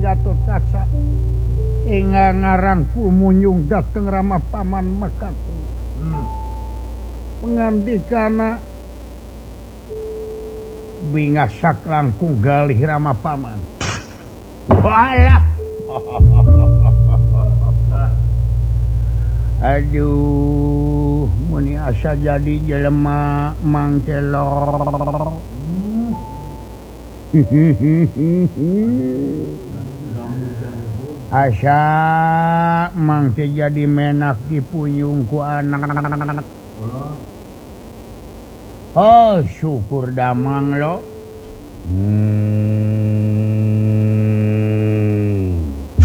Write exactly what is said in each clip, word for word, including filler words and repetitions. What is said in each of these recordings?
Gatotkaca inga ngarangku munyung dateng Rama Paman Mekaku hmm. Pengandikana bingasak langkung galih Rama Paman walah aduh muni asa jadi jelema mangkelor asa mangke jadi menak dipuyung ku anak oh syukur damang lo hmm.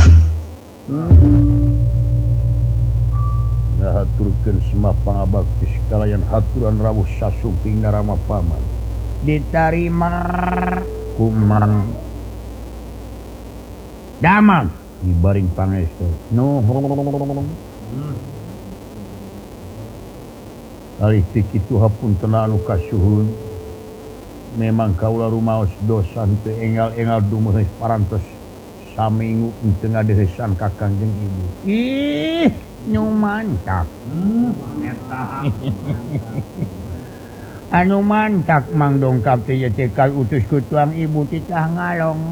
Haturkeun simah pangabakti sekalian haturan rawuh sasumpingna Rama Paman ditarima kumang damang dibaring pangestu nuhun alih ti kitu hapunten anu kasuhun memang kaula rumaos dosa teu engal-engal dumeuh parantos saminggu teu ngadehesan ka Kangjeng Ibu ih nu mantak hmm. anu mantak mang dongkap teh teh kal utus ku tuang ibu titah ngalong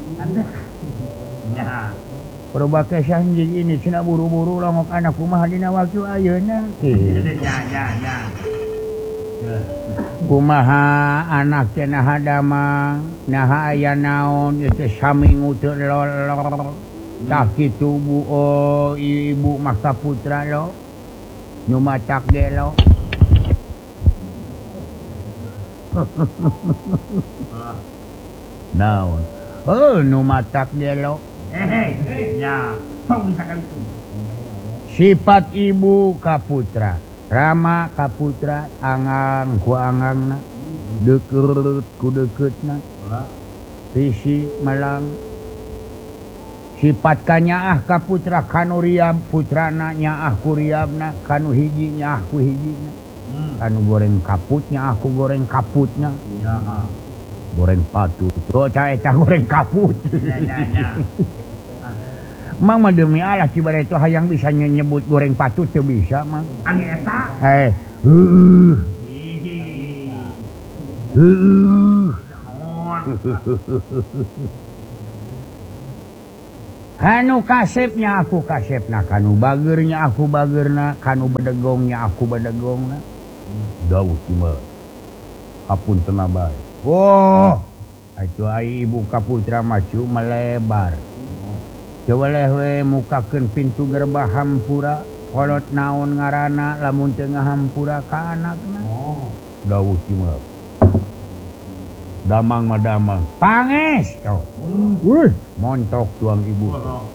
nah perubake sanjing ini cenah buru-buru longok anak kumaha dina waktu ayeuna ya ya ya kumaha anak teh naha damang naha aya naon ieu teh saminggu teu lolor tak kitu bu oh ibu Maka Putra lo nu macak ge lo naon oh nu macak ge lo hehe nya sifat ibu ka putra Rama ka putra angang ku angangna deukeut ku deuketna visi melang sifat kanyaah ka putra kanu riab putrana nyaah ku riabna kanu hiji nyaah ku hijina hmm. Kanu goreng kaputnya aku goreng kaputnya ya. Goreng patut oh ca eta goreng kaput ya, ya, ya. Mang demi Allah cibare itu hayang bisa nyebut goreng patut teu bisa mang anu eta eh heuh heuh kanu kasepnya aku kasepna kanu bagernya aku bagerna kanu bedegongnya aku bedegongna dawuh cuma hapunten bae oh atuh ai ibu ka putra maju melebar coba leh we mukakeun pintu gerbah hampura kolot naon ngaranna lamun teu ngahampura ka anakna oh dawuh cuma damang mah damang panges toh wih montok tuang ibu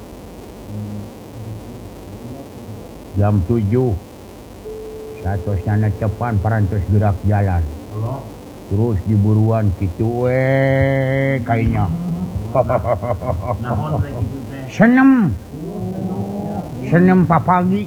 jam tujuh satosna netepan parantos gerak jalan terus diburuan kitu we kainya senem senem papagi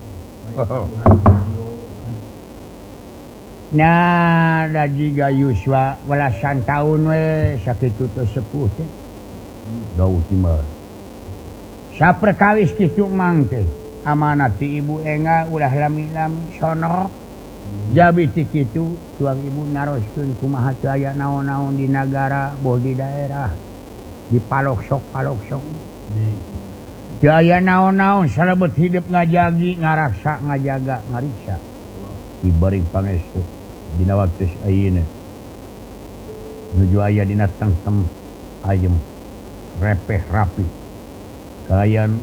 nah da jiga Yuswa welasan tahun we sakitu teh sepuh teh dawuh timah saperkawis kitu mang teh amanat ti ibu enga ulah lami-lami sono jabi ti kitu tuang ibu naroskeun kumaha teu aya naon-naon di nagara boh di daerah di paloksok-paloksok teu aya naon-naon salebet hidup ngajagi ngaraksa ngajaga ngariksa dibaring pangestu dina waktu ayeuna nuju aya dina tengtem ayem repeh rapi kalian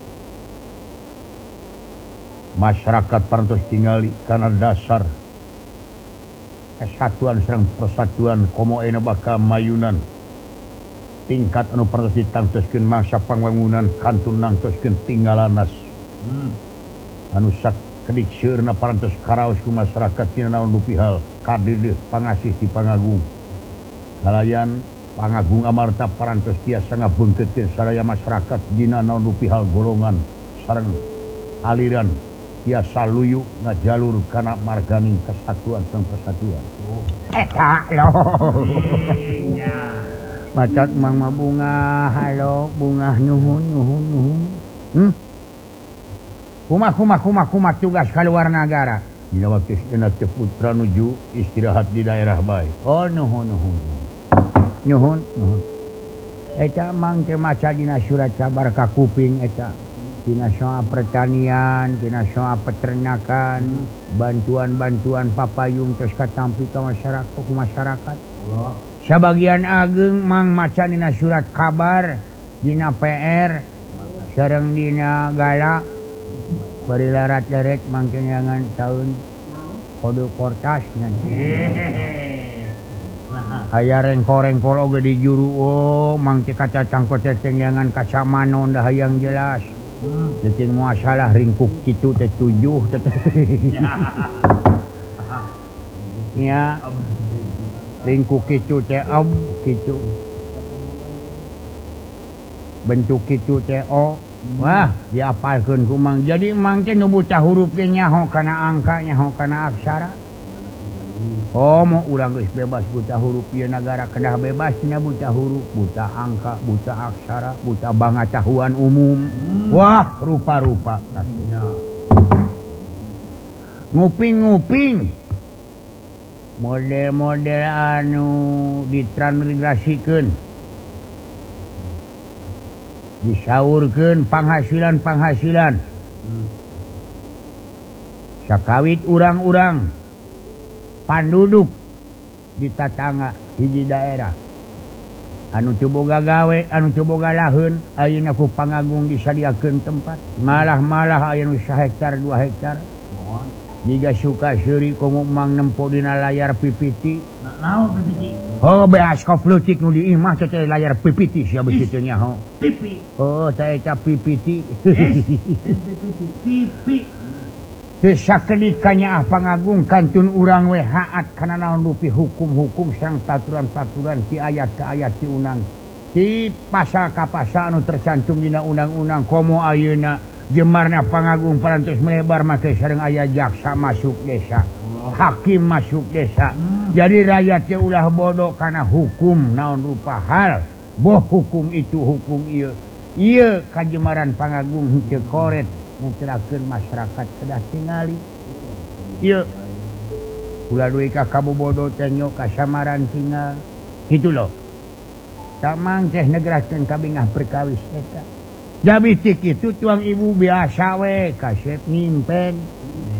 masyarakat parantos tingali karena dasar kesatuan sareng persatuan komo ena bakal mayunan tingkat anu parantos ditangtoskeun mangsa pangwangunan kantun nangtoskeun tinggalanas hmm. anu sak kedik seueurna parantos karaos ku masyarakat tina naon dupihal kadeudeut pangasih ti pangagung kalayan pangagung amarta parantos tiasa ngabeungkeutkeun sadaya masyarakat dina naon dupihal golongan sareng aliran tiasa luyu ngajalur kana marganing kesatuan sareng persatuan eta loh macat mang bunga halo bunga nuhun nuhun nuhun hmm? Kumah kumah kumah kumah tugas keluar negara dina waktu sejenak teh putra nuju istirahat di daerah bae oh nuhun nuhun nuhun nuhun eta mang teh maca dina surat kabar ka kuping eta dina soal pertanian dina soal peternakan bantuan-bantuan papayung terus katampi ka masyarakat ku masyarakat sabagian ageng mang maca dina surat kabar dina P R sareng dina gala bari larat-laret mangke nyangan taun kode kortas nanti aya rengko-rengko oge di juru oh mangke kaca cangkot teteng nyangan kaca manon dah hayang jelas teteng masalah ringkuk kitu teh tujuh teh ya ringkuk kitu teh om kitu bentuk kitu teh o wah diapalkeun ku mang jadi mang teh nu buta huruf ge nyaho kana angka nyaho kana aksara oh mau urang geus bebas buta huruf ieu negara kedah bebas tina buta huruf buta angka buta aksara buta pangatahuan umum wah rupa-rupa nguping-nguping model-model anu ditransmigrasikeun disaurkeun penghasilan-penghasilan sakawit urang-urang panduduk di tatangga hiji daerah anu teu boga gawe anu teu boga laheun ayeuna ku pangagung disadiakeun tempat malah-malah aya nu sahektar dua hektar jiga suka seuri komo mang nempo dina layar P P T naon P P T oh beas koplutik nu di imah teh layar P P T sia beuki teh nyaho P P oh teh eta P P T P P teu sakedik kanyaah pangagung kantun urang we haat kana naon rupi hukum-hukum sareng taturan-taturan ti ayat ka ayat ti undang ti pasal ka pasal anu tercantum dina undang-undang komo ayeuna jemarna pangagung parantos melebar make sareng aya jaksa masuk desa hakim masuk desa jadi rakyat teh ulah bodoh kana hukum naon rupa hal boh hukum itu hukum ieu ieu kajemaran pangagung henteu koret ngutirakeun masyarakat kedah tingali ieu ulah duwe ka kabobodo teh nya kasamaran tinggal kitu loh tamang teh negeraskeun kabingah perkawis eta jadi tik itu tuang ibu biasa we kasep nyimpen